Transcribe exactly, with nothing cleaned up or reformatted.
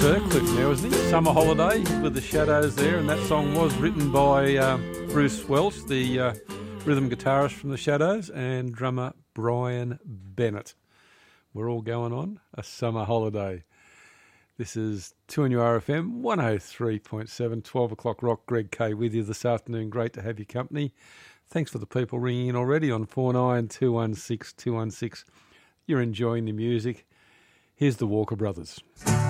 Sutcliffe now, isn't he? Summer Holiday with the Shadows there, and that song was written by uh, Bruce Welch, the uh, rhythm guitarist from the Shadows, and drummer Brian Bennett. We're all going on a summer holiday. This is two N U R F M, one oh three point seven, twelve o'clock rock. Greg Kay with you this afternoon. Great to have your company. Thanks for the people ringing in already on four nine two one six two one six. You're enjoying the music. Here's the Walker Brothers.